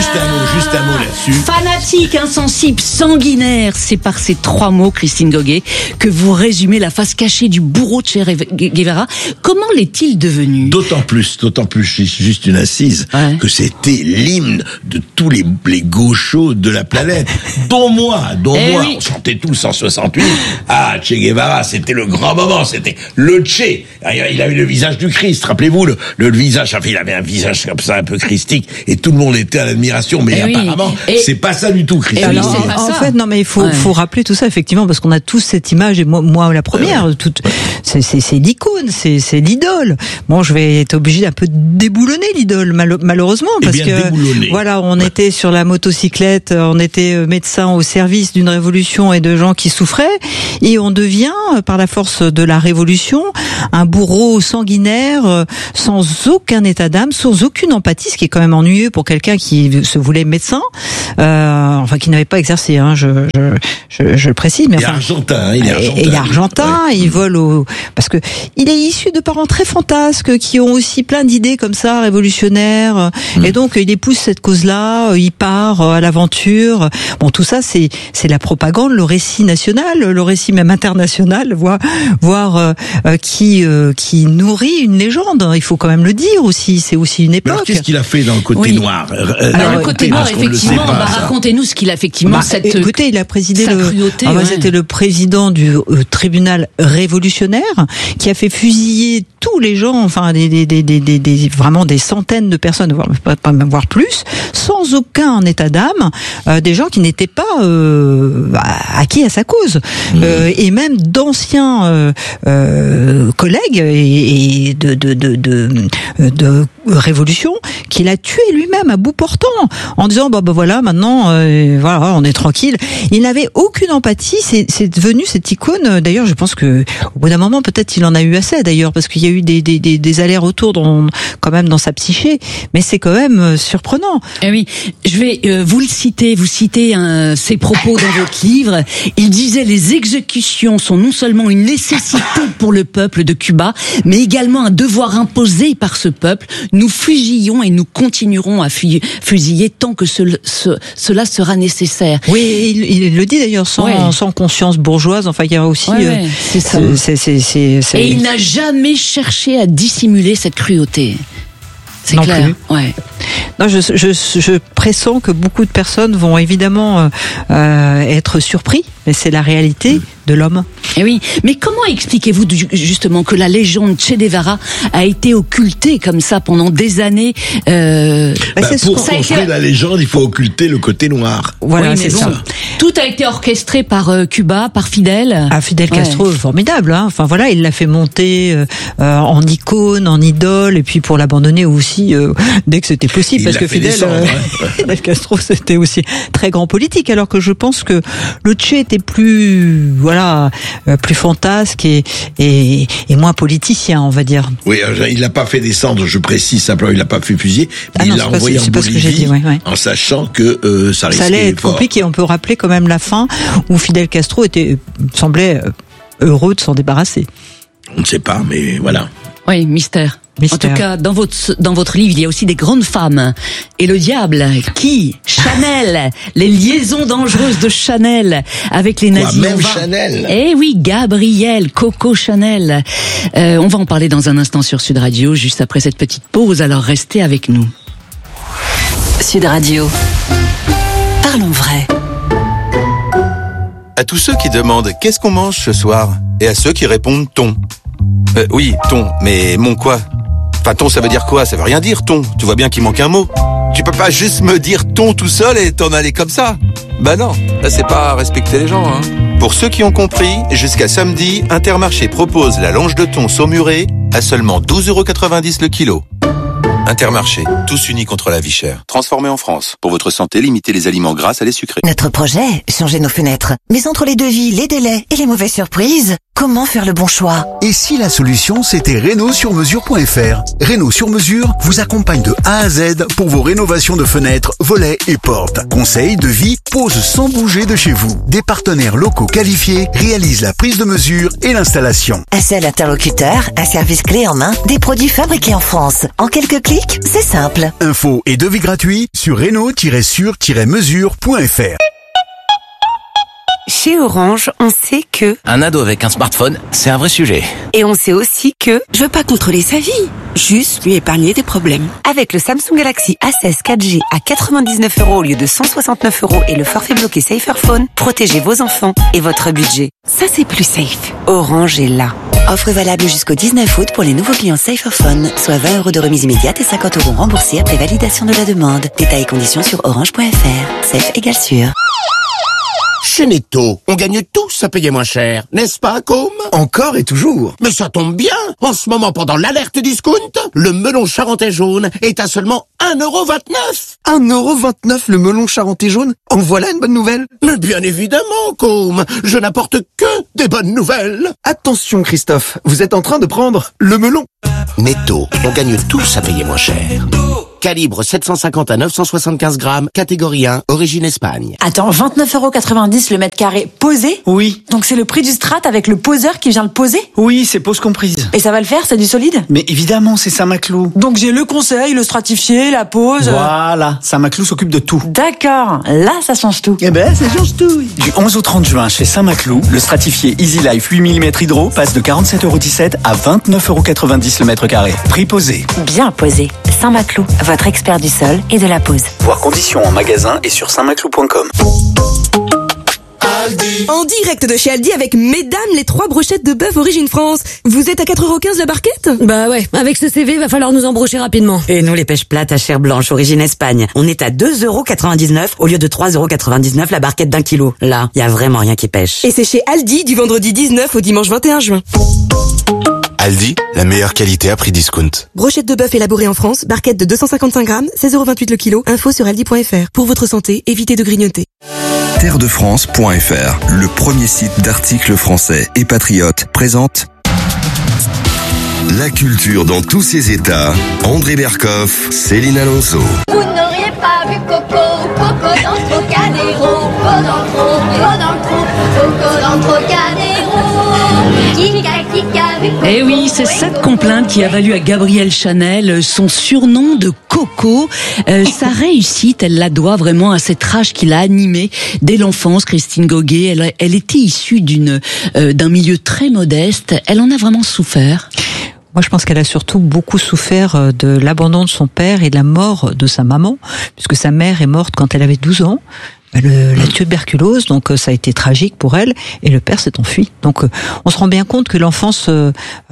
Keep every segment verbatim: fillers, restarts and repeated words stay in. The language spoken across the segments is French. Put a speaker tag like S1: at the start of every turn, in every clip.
S1: Juste un mot, juste un mot là-dessus.
S2: Fanatique, insensible, sanguinaire, c'est par ces trois mots, Christine Goguet, que vous résumez la face cachée du bourreau de Che Guevara. Comment l'est-il devenu ?
S1: D'autant plus, d'autant plus, juste une assise, ouais. que c'était l'hymne de tous les, les gauchos de la planète, dont moi, dont eh moi, oui. on chantait tous en soixante-huit. Ah, Che Guevara, c'était le grand moment, c'était le Che. Il avait le visage du Christ, rappelez-vous, le, le visage, enfin, il avait un visage comme ça, un peu christique, et tout le monde était à l'admiration, mais
S2: eh
S1: apparemment,
S2: oui.
S1: c'est pas ça du tout, Christine.
S3: Alors, en, en fait, non, mais il faut, ouais. faut rappeler tout ça, effectivement, parce qu'on a tous cette image, et moi, moi la première, ouais. toute, c'est, c'est, c'est l'icône, c'est, c'est l'idole. Bon, je vais être obligé d'un peu déboulonner l'idole, mal, malheureusement, parce
S1: eh bien,
S3: que,
S1: déboulonner.
S3: voilà, on ouais. était sur la motocyclette, on était médecin au service d'une révolution et de gens qui souffraient, et on devient, par la force de la révolution, un bourreau sanguinaire, sans aucun état d'âme, sans aucune empathie, ce qui est quand même ennuyeux pour quelqu'un qui se voulait médecin, euh, enfin qui n'avait pas exercé, hein, je, je, je, je le précise. Mais
S1: il est
S3: enfin,
S1: argentin, hein, il est argentin.
S3: Et il est argentin, ouais. il vole au, parce que il est issu de parents très fantasques qui ont aussi plein d'idées comme ça révolutionnaires, mmh. et donc il épouse cette cause-là, il part à l'aventure. Bon, tout ça c'est c'est la propagande, le récit national, le récit même international, voire voire euh, qui euh, qui nourrit une légende. Il faut quand même le dire aussi. C'est aussi une époque.
S1: Mais alors, qu'est-ce qu'il a fait dans le côté
S2: oui.
S1: noir ?
S2: Alors, alors le côté noir, effectivement, bah, racontez-nous ce qu'il a effectivement.
S3: Bah,
S2: cette
S3: écoutez, il a présidé le.
S2: Cruauté,
S3: ah, bah,
S2: ouais.
S3: C'était le président du euh, tribunal révolutionnaire qui a fait fusiller tous les gens, enfin des des des des, des, des vraiment des centaines de personnes, voire pas voire plus, sans aucun état d'âme, euh, des gens qui n'étaient pas euh, acquis à sa cause, mmh. euh, et même d'anciens euh, euh, collègues et, et de de de de, de révolution qu'il a tué lui-même à bout portant en disant bah, bah voilà maintenant euh, voilà on est tranquille. Il n'avait aucune empathie, c'est c'est devenu cette icône. D'ailleurs je pense que au bout d'un moment peut-être il en a eu assez d'ailleurs parce qu'il y a eu des des des, des allers-retours dans, quand même dans sa psyché, mais c'est quand même euh, surprenant.
S2: Eh oui, je vais euh, vous le citer, vous citez hein, ses propos dans votre livre. Il disait les exécutions sont non seulement une nécessité pour le peuple de Cuba, mais également un devoir imposé par ce peuple. Nous fusillons et nous continuerons à fusiller tant que ce, ce, cela sera nécessaire.
S3: Oui, il, il le dit d'ailleurs sans, ouais. sans conscience bourgeoise. Enfin, il y a aussi.
S2: Ouais,
S3: euh,
S2: ouais, c'est ça.
S3: C'est, c'est, c'est, c'est...
S2: Et il n'a jamais cherché à dissimuler cette cruauté. C'est
S3: non
S2: clair.
S3: Plus.
S2: Ouais.
S3: Non, je, je, je pressens que beaucoup de personnes vont évidemment euh, être surpris, mais c'est la réalité mmh. de l'homme.
S2: Et oui, mais comment expliquez-vous justement que la légende Che Guevara a été occultée comme ça pendant des années euh...
S1: bah, bah, Pour construire été... la légende, il faut occulter le côté noir.
S2: Voilà, oui, c'est
S3: bon,
S2: ça. Tout a été orchestré par euh, Cuba, par Fidel.
S3: Ah, Fidel Castro, ouais. formidable. Hein. Enfin voilà, il l'a fait monter euh, en icône, en idole, et puis pour l'abandonner aussi euh, dès que c'était possible,
S1: il
S3: parce que Fidel, descendre, euh, ouais. Fidel Castro, c'était aussi très grand politique. Alors que je pense que le Che était plus, voilà, euh, plus fantasque et, et et moins politicien, on va dire.
S1: Oui, il l'a pas fait descendre. Je précise simplement, il l'a pas fait fusiller.
S3: Ah
S1: il
S3: non,
S1: l'a envoyé en Bolivie, dit, ouais, ouais. en sachant que euh, ça risquait
S3: ça allait être
S1: fort.
S3: compliqué. On peut rappeler quand même la fin où Fidel Castro était semblait heureux de s'en débarrasser.
S1: On ne sait pas, mais voilà.
S2: Oui, mystère.
S3: Mystère.
S2: En tout cas, dans votre dans votre livre, il y a aussi des grandes femmes. Et le diable, qui Chanel, les liaisons dangereuses de Chanel avec les nazis.
S1: Quoi, même va... Chanel.
S2: Eh oui, Gabrielle, Coco Chanel. Euh, on va en parler dans un instant sur Sud Radio, juste après cette petite pause. Alors restez avec nous.
S4: Sud Radio. Parlons vrai.
S5: À tous ceux qui demandent qu'est-ce qu'on mange ce soir, et à ceux qui répondent thon. Euh, oui, thon, mais mon quoi? Enfin, thon, ça veut dire quoi? Ça veut rien dire, thon. Tu vois bien qu'il manque un mot. Tu peux pas juste me dire thon tout seul et t'en aller comme ça. Bah non, là c'est pas respecter les gens, hein. Pour ceux qui ont compris, jusqu'à samedi, Intermarché propose la longe de thon saumurée à seulement douze euros quatre-vingt-dix le kilo. Intermarché, tous unis contre la vie chère. Transformé en France. Pour votre santé, limitez les aliments gras à les sucrés.
S4: Notre projet, changer nos fenêtres. Mais entre les devis, les délais et les mauvaises surprises, Comment faire le bon choix?
S6: Et si la solution c'était Réno sur mesure point F R? Réno sur mesure vous accompagne de A à Z pour vos rénovations de fenêtres, volets et portes. Conseils, devis, pose sans bouger de chez vous. Des partenaires locaux qualifiés réalisent la prise de mesure et l'installation.
S7: Un seul interlocuteur, un service clé en main, des produits fabriqués en France. En quelques clics, c'est simple.
S6: Infos et devis gratuits sur réno tiret sur tiret mesure point F R.
S8: Chez Orange, on sait que...
S9: Un ado avec un smartphone, c'est un vrai sujet.
S8: Et on sait aussi que... Je veux pas contrôler sa vie, juste lui épargner des problèmes. Avec le Samsung Galaxy A seize quatre G à quatre-vingt-dix-neuf euros au lieu de cent soixante-neuf euros et le forfait bloqué Saferphone, protégez vos enfants et votre budget. Ça, c'est plus safe. Orange est là.
S7: Offre valable jusqu'au dix-neuf août pour les nouveaux clients Saferphone, soit vingt euros de remise immédiate et cinquante euros remboursés après validation de la demande. Détails et conditions sur orange point F R. Safe égale sûr.
S10: Chez Netto, on gagne tous à payer moins cher, n'est-ce pas, Com?
S11: Encore et toujours.
S10: Mais ça tombe bien. En ce moment, pendant l'alerte discount, le melon charentais jaune est à seulement un euro vingt-neuf.
S11: un euro vingt-neuf le melon charentais jaune? En voilà une bonne nouvelle.
S10: Mais bien évidemment, Com. Je n'apporte que des bonnes nouvelles.
S11: Attention, Christophe. Vous êtes en train de prendre le melon.
S10: Netto, on gagne tous à payer moins cher. Calibre sept cent cinquante à neuf cent soixante-quinze grammes, catégorie un, origine Espagne.
S12: Attends, vingt-neuf euros quatre-vingt-dix le mètre carré posé?
S13: Oui.
S12: Donc c'est le prix du strat avec le poseur qui vient le poser?
S13: Oui, c'est pose comprise.
S12: Et ça va le faire, c'est du solide?
S13: Mais évidemment, c'est Saint-Maclou.
S12: Donc j'ai le conseil, le stratifié, la pose...
S13: Voilà, Saint-Maclou s'occupe de tout.
S12: D'accord, là ça change tout.
S13: Eh ben, ça change tout. Du onze au trente juin, chez Saint-Maclou, le stratifié Easy Life huit millimètres hydro passe de quarante-sept euros dix-sept à vingt-neuf euros quatre-vingt-dix le mètre carré. Prix posé.
S4: Bien posé. Saint-Maclou, votre expert du sol et de la pose.
S13: Voir conditions en magasin et sur saint maclou point com.
S14: En direct de chez Aldi avec mesdames les trois brochettes de bœuf origine France. Vous êtes à quatre euros quinze la barquette?
S15: Bah ouais, avec ce C V, va falloir nous embrocher rapidement.
S16: Et nous les pêches plates à chair blanche origine Espagne. On est à deux euros quatre-vingt-dix-neuf au lieu de trois euros quatre-vingt-dix-neuf la barquette d'un kilo. Là, y a vraiment rien qui pêche.
S14: Et c'est chez Aldi du vendredi dix-neuf au dimanche vingt et un juin.
S5: Aldi, la meilleure qualité à prix discount.
S14: Brochette de bœuf élaborée en France, barquette de deux cent cinquante-cinq grammes, seize euros vingt-huit le kilo. Info sur aldi point F R. Pour votre santé, évitez de grignoter.
S17: terre de france point F R, le premier site d'articles français et patriotes, présente la culture dans tous ses états. André Berkoff, Céline Alonso.
S18: Vous n'auriez pas vu Coco, Coco dans le Trocadéro, Coco dans le trou, Coco dans le trou, Coco dans le Trocadéro. Kika, Kika, vu Coco.
S2: Eh oui, c'est cette complainte qui a valu à Gabrielle Chanel son surnom de Coco. Euh, sa réussite, elle la doit vraiment à cette rage qui l'a animée dès l'enfance. Christine Goguet, elle, elle était issue d'une euh, d'un milieu très modeste. Elle en a vraiment souffert.
S3: Moi, je pense qu'elle a surtout beaucoup souffert de l'abandon de son père et de la mort de sa maman, puisque sa mère est morte quand elle avait douze ans. Elle a tué de tuberculose, donc ça a été tragique pour elle, et le père s'est enfui. Donc on se rend bien compte que l'enfance euh,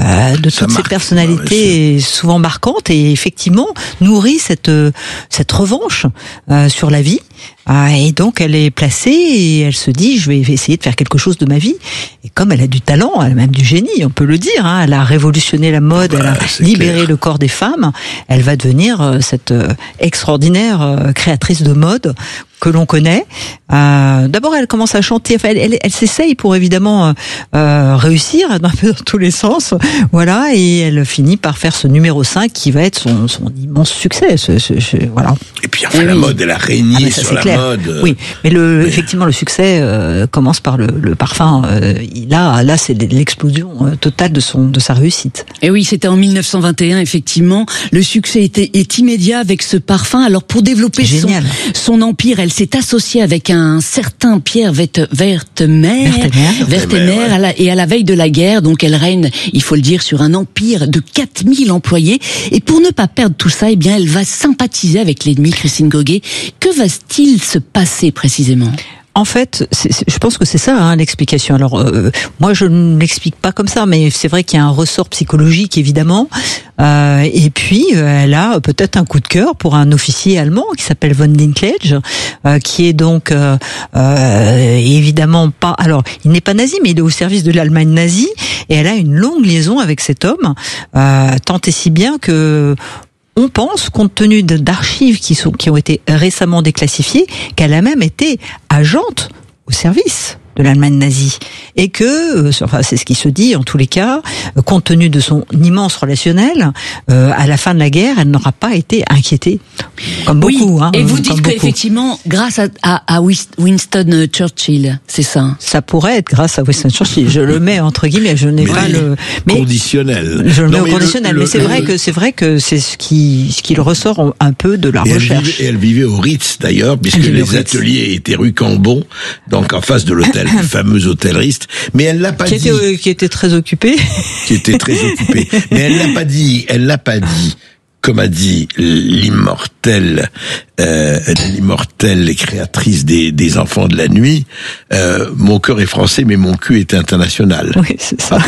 S3: de toutes ces personnalités est souvent marquante et effectivement nourrit cette cette revanche euh, sur la vie. Et donc elle est placée et elle se dit je vais essayer de faire quelque chose de ma vie. Et comme elle a du talent, elle a même du génie, on peut le dire. Hein, elle a révolutionné la mode, bah, elle a libéré clair. le corps des femmes. Elle va devenir cette extraordinaire créatrice de mode que l'on connaît. Euh, d'abord, elle commence à chanter. Enfin, elle, elle, elle s'essaye pour évidemment euh, réussir un peu dans tous les sens. Voilà, et elle finit par faire ce numéro cinq qui va être son, son immense succès. Ce, ce, ce, voilà.
S1: Et puis enfin, et la oui. mode, elle a régné ah, ça, sur la
S3: clair.
S1: mode.
S3: Oui, mais le, mais... effectivement, le succès euh, commence par le, le parfum. Euh, là, là, c'est l'explosion euh, totale de son, de sa réussite.
S2: Et oui, c'était en mille neuf cent vingt et un, effectivement. Le succès était est immédiat avec ce parfum. Alors, pour développer son, son empire, elle s'est associée avec un certain Pierre Werthemer, Werthemer, à la, et à la veille de la guerre, donc elle règne, il faut le dire, sur un empire de quatre mille employés. Et pour ne pas perdre tout ça, eh bien, elle va sympathiser avec l'ennemi, Christine Goguet. Que va-t-il se passer précisément ?
S3: En fait, c'est, c'est, je pense que c'est ça hein, l'explication. Alors, euh, moi, je ne l'explique pas comme ça, mais c'est vrai qu'il y a un ressort psychologique, évidemment. Euh, et puis, euh, elle a peut-être un coup de cœur pour un officier allemand qui s'appelle von Dinklage, euh, qui est donc euh, euh, évidemment pas... Alors, il n'est pas nazi, mais il est au service de l'Allemagne nazie, et elle a une longue liaison avec cet homme, euh, tant et si bien que... On pense, compte tenu d'archives qui sont qui ont été récemment déclassifiées, qu'elle a même été agente au service de l'Allemagne nazie. Et que, euh, enfin, c'est ce qui se dit en tous les cas, euh, compte tenu de son immense relationnel, euh, à la fin de la guerre, elle n'aura pas été inquiétée. Comme
S2: oui,
S3: beaucoup. Hein,
S2: et vous dites
S3: beaucoup.
S2: qu'effectivement, grâce à, à, à Winston Churchill, c'est ça?
S3: Ça pourrait être grâce à Winston Churchill. Je le mets entre guillemets, je n'ai
S1: mais
S3: pas le...
S1: Mais conditionnel.
S3: Je le mets
S1: non,
S3: au
S1: mais
S3: conditionnel,
S1: le,
S3: mais c'est
S1: le,
S3: vrai
S1: le,
S3: que c'est vrai que c'est ce qui, ce qui ressort un peu de la
S1: et
S3: recherche.
S1: Elle vivait, et elle vivait au Ritz d'ailleurs, puisque les ateliers étaient rue Cambon, donc en face de l'hôtel, le fameux hôtel Ritz. Mais elle l'a pas
S3: qui
S1: dit.
S3: Était, qui était très occupé.
S1: Qui était très occupé. Mais elle l'a pas dit. Elle l'a pas dit. Comme a dit l'immortelle, euh, l'immortelle créatrice des, des enfants de la nuit, euh, mon cœur est français, mais mon cul est international.
S3: Oui, c'est ça.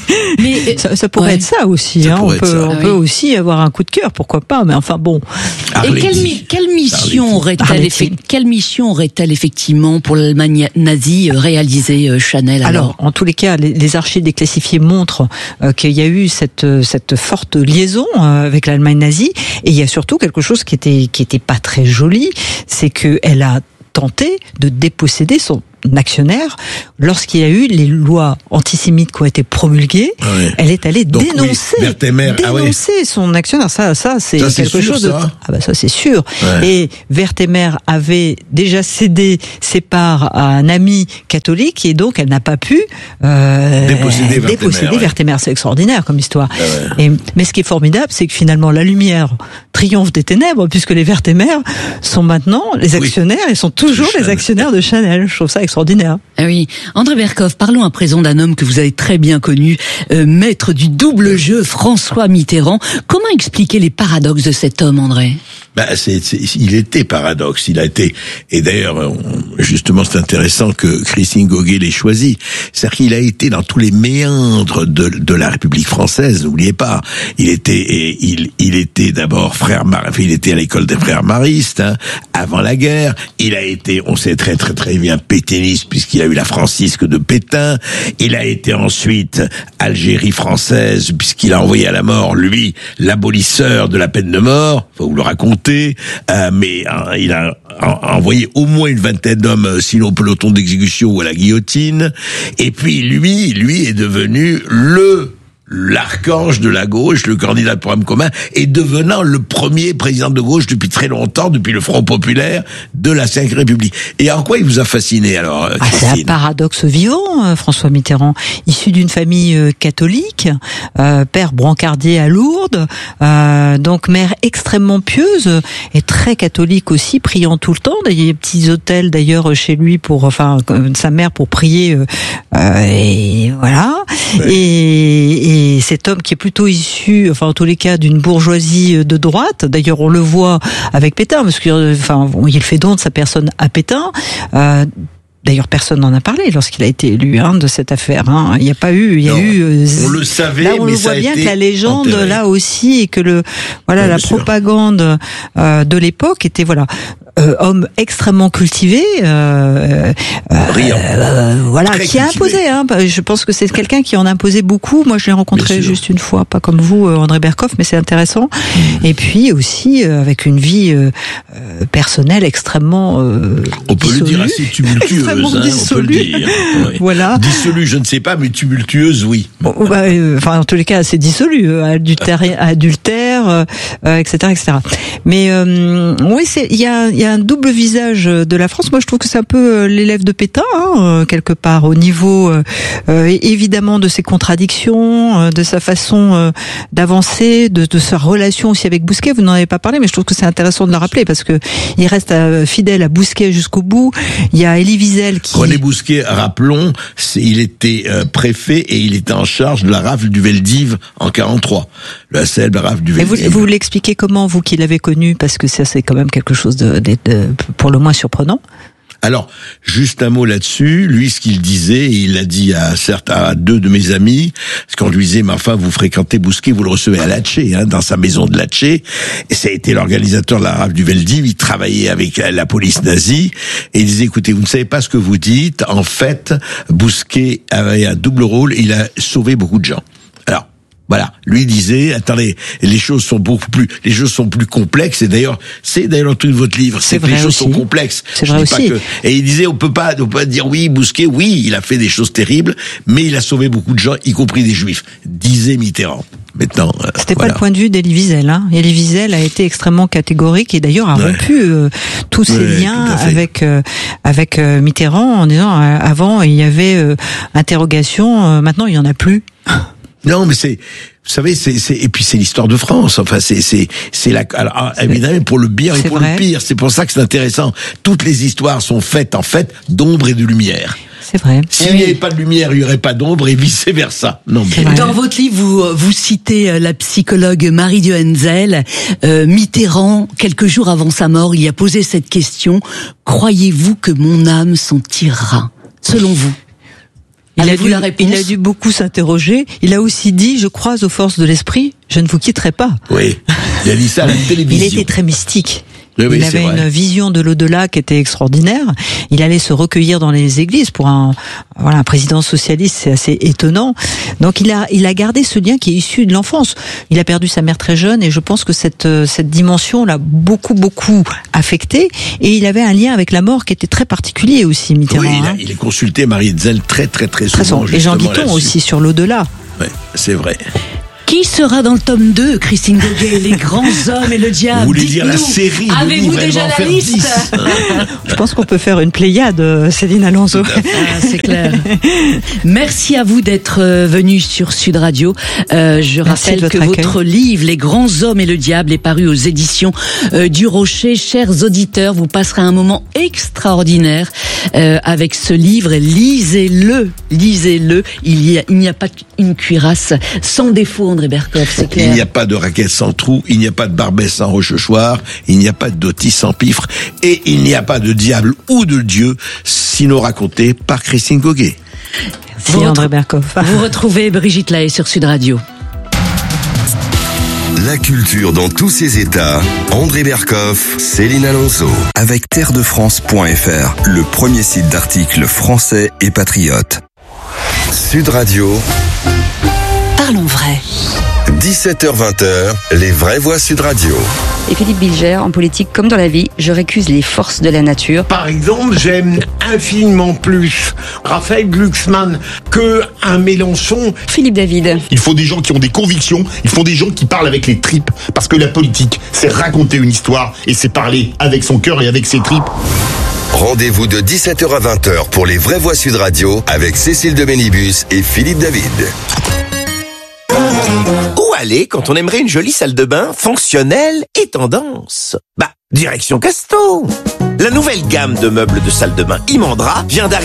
S3: Mais ça, ça pourrait ouais. être ça aussi. Ça hein. On, peut, on ah, peut oui. aussi avoir un coup de cœur, pourquoi pas. Mais enfin bon.
S2: Et quelle, quelle mission aurait-elle effect, quelle mission aurait-elle effectivement pour l'Allemagne nazie réalisée euh, Chanel alors,
S3: alors, en tous les cas, les, les archives déclassifiées montrent euh, qu'il y a eu cette cette forte liaison euh, avec l'Allemagne nazie, et il y a surtout quelque chose qui était qui était pas très joli, c'est que elle a tenté de déposséder son actionnaire lorsqu'il y a eu les lois antisémites qui ont été promulguées. Oui. Elle est allée Donc, dénoncer, oui, dénoncer ah oui. son actionnaire. Ça, ça c'est
S1: ça,
S3: quelque
S1: sûr,
S3: chose de
S1: ça.
S3: ah bah ça c'est sûr.
S1: Ouais.
S3: Et Werthemer avait déjà cédé ses parts à un ami catholique et donc elle n'a pas pu euh,
S1: déposséder Werthemer.
S3: Déposséder
S1: ouais.
S3: Werthemer. C'est extraordinaire comme histoire.
S1: Ah ouais.
S3: Et mais ce qui est formidable, c'est que finalement la lumière triomphe des ténèbres puisque les Werthemer sont maintenant les actionnaires oui. et sont toujours les actionnaires de Chanel. Je trouve ça extraordinaire.
S2: Ah oui. André Berkoff, parlons à présent d'un homme que vous avez très bien connu, euh, maître du double jeu, François Mitterrand. Comment expliquer les paradoxes de cet homme, André ?
S1: Bah, c'est, c'est, il était paradoxe. Il a été, et d'ailleurs, justement, c'est intéressant que Christine Goguet l'ait choisi. C'est-à-dire qu'il a été dans tous les méandres de, de la République française. N'oubliez pas, il était, et il, il était d'abord frère, enfin, il était à l'école des frères maristes hein, avant la guerre. Il a été, on sait très très très bien, pétainiste puisqu'il a eu la Francisque de Pétain. Il a été ensuite Algérie française puisqu'il a envoyé à la mort lui l'abolisseur de la peine de mort. Faut vous le raconter. Euh, mais euh, il a envoyé au moins une vingtaine d'hommes, sinon au peloton d'exécution ou à la guillotine. Et puis lui, lui est devenu le l'archange de la gauche, le candidat de programme commun, et devenant le premier président de gauche depuis très longtemps, depuis le Front populaire de la cinquième République. Et en quoi il vous a fasciné alors,
S3: ah, c'est un paradoxe vivant, François Mitterrand, issu d'une famille catholique, euh, père brancardier à Lourdes, euh, donc mère extrêmement pieuse et très catholique aussi, priant tout le temps. Il y a des petits hôtels d'ailleurs chez lui pour, enfin, sa mère pour prier, euh, et voilà. Ouais. Et, et Et cet homme qui est plutôt issu, enfin en tous les cas, d'une bourgeoisie de droite. D'ailleurs, on le voit avec Pétain, parce que, enfin, il fait don de sa personne à Pétain. Euh, D'ailleurs, personne n'en a parlé lorsqu'il a été élu hein, de cette affaire. Hein. Il n'y a pas eu, il y a
S1: non,
S3: eu. Euh,
S1: on le savait,
S3: là, on
S1: mais
S3: le
S1: ça
S3: voit
S1: a
S3: bien
S1: été
S3: que la légende
S1: enterré.
S3: Là aussi et que le voilà
S1: ouais,
S3: la propagande euh, de l'époque était voilà. Euh, homme extrêmement cultivé, euh,
S1: brillant,
S3: euh, voilà,
S1: très
S3: qui a
S1: cultivé.
S3: imposé. Hein, je pense que c'est quelqu'un qui en a imposé beaucoup. Moi, je l'ai rencontré juste une fois, pas comme vous, André Berkoff, mais c'est intéressant. Mmh. Et puis aussi euh, avec une vie euh, personnelle extrêmement, euh,
S1: on peut
S3: dissolue,
S1: le dire assez tumultueuse, hein, on peut le dire. Ouais.
S3: Voilà.
S1: Dissolue, je ne sais pas, mais tumultueuse, oui.
S3: Bon, bah, euh, enfin, en tous les cas, c'est dissolu, euh, adultère, adultère, euh, et cetera, et cetera. Mais euh, oui, c'est il y a, y a un double visage de la France. Moi, je trouve que c'est un peu l'élève de Pétain, hein, quelque part, au niveau euh, évidemment de ses contradictions, de sa façon euh, d'avancer, de, de sa relation aussi avec Bousquet. Vous n'en avez pas parlé, mais je trouve que c'est intéressant de le rappeler parce que il reste euh, fidèle à Bousquet jusqu'au bout. Il y a Élie Wiesel qui...
S1: René Bousquet, rappelons, c'est, il était euh, préfet et il était en charge de la rafle du Veldiv en quarante-trois. La célèbre rafle du Veldiv.
S3: Et vous, vous l'expliquez comment, vous qui l'avez connu, parce que ça c'est quand même quelque chose de, de, de pour le moins surprenant.
S1: Alors, juste un mot là-dessus. Lui, ce qu'il disait, et il l'a dit à certes à deux de mes amis, parce qu'on lui disait, mais enfin, vous fréquentez Bousquet, vous le recevez à Latché, hein, dans sa maison de Latché. Et ça a été l'organisateur de la rafle du Veldiv. Il travaillait avec la police nazie. Et il disait, écoutez, vous ne savez pas ce que vous dites. En fait, Bousquet avait un double rôle. Il a sauvé beaucoup de gens. Alors, Voilà, lui disait, attendez, les choses sont beaucoup plus, les choses sont plus complexes. Et d'ailleurs, c'est d'ailleurs dans tout votre livre, c'est, c'est que les choses aussi. sont complexes.
S3: C'est vrai aussi.
S1: Que, et il disait, on peut pas, on peut pas dire oui, Bousquet, oui, il a fait des choses terribles, mais il a sauvé beaucoup de gens, y compris des Juifs, disait Mitterrand. Maintenant, euh,
S3: c'était
S1: voilà.
S3: pas le point de vue d'Elie Wiesel. Hein. Elie Wiesel a été extrêmement catégorique et d'ailleurs a ouais. rompu euh, tous ses ouais, liens avec euh, avec euh, Mitterrand en disant euh, avant il y avait euh, interrogation, euh, maintenant il y en a plus.
S1: Non, mais c'est, vous savez, c'est, c'est, et puis c'est l'histoire de France. Enfin, c'est, c'est, c'est la, alors, évidemment, pour le bien et pour vrai. le pire. C'est pour ça que c'est intéressant. Toutes les histoires sont faites, en fait, d'ombre et de lumière.
S3: C'est vrai.
S1: S'il n'y avait pas de lumière, il n'y aurait pas d'ombre et vice versa. Non,
S2: mais... Dans votre livre, vous, vous citez la psychologue Marie Duenzel. Euh, Mitterrand, quelques jours avant sa mort, il a posé cette question. Croyez-vous que mon âme s'en tirera? Selon vous?
S3: Il a, dû, la il a dû beaucoup s'interroger. Il a aussi dit, je crois aux forces de l'esprit, je ne vous quitterai pas.
S1: Oui, il a dit ça à la télévision.
S3: Il était très mystique.
S1: Oui, oui,
S3: il avait une vision de l'au-delà qui était extraordinaire. Il allait se recueillir dans les églises. Pour un, voilà, un président socialiste, c'est assez étonnant. Donc il a, il a gardé ce lien qui est issu de l'enfance. Il a perdu sa mère très jeune et je pense que cette, cette dimension l'a beaucoup, beaucoup affecté. Et il avait un lien avec la mort qui était très particulier aussi, Mitterrand.
S1: Oui, il, a,
S3: hein.
S1: il est consulté Marie Duenzel très, très, très souvent.
S3: Très et Jean Guiton aussi sur l'au-delà.
S1: Oui, c'est vrai.
S2: Qui sera dans le tome deux, Christine Goguet, Les grands hommes et le diable?
S1: Vous voulez dire la série?
S2: Avez-vous déjà la liste?
S3: Je pense qu'on peut faire une pléiade, Céline Alonso.
S2: Ah, c'est clair. Merci à vous d'être venu sur Sud Radio. Euh, je Merci rappelle votre que accueil. Votre livre, Les grands hommes et le diable, est paru aux éditions euh, du Rocher. Chers auditeurs, vous passerez un moment extraordinaire euh, avec ce livre. Lisez-le, lisez-le. Il y a, il n'y a pas une cuirasse sans défaut. André Berkoff, c'est clair.
S1: Il n'y a pas de raquette sans trou, il n'y a pas de Barbès sans rochechouart, il n'y a pas de Doty sans pifre, et il n'y a pas de diable ou de Dieu, sinon raconté par Christine Goguet.
S3: Merci vous André Berkoff.
S2: Vous retrouvez Brigitte Lahaie sur Sud Radio.
S17: La culture dans tous ses états, André Berkoff, Céline Alonso. Avec terre de france point f r, le premier site d'articles français et patriotes. Sud Radio.
S7: Parlons vrai.
S17: dix-sept heures vingt, les vraies voix Sud Radio.
S19: Et Philippe Bilger, en politique comme dans la vie, je récuse les forces de la nature.
S20: Par exemple, j'aime infiniment plus Raphaël Glucksmann que un Mélenchon.
S19: Philippe David.
S21: Il faut des gens qui ont des convictions, il faut des gens qui parlent avec les tripes, parce que la politique, c'est raconter une histoire et c'est parler avec son cœur et avec ses tripes.
S17: Rendez-vous de dix-sept heures à vingt heures pour les vraies voix Sud Radio avec Cécile de Bénibus et Philippe David.
S10: Où aller quand on aimerait une jolie salle de bain fonctionnelle et tendance? Bah, direction Casto. La nouvelle gamme de meubles de salle de bain Imandra vient d'arriver.